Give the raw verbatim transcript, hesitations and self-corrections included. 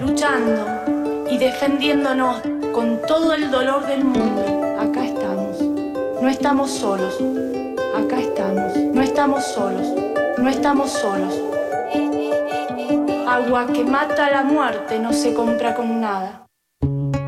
luchando y defendiéndonos con todo el dolor del mundo. Acá estamos, no estamos solos, acá estamos, no estamos solos, no estamos solos. Agua que mata la muerte no se compra con nada.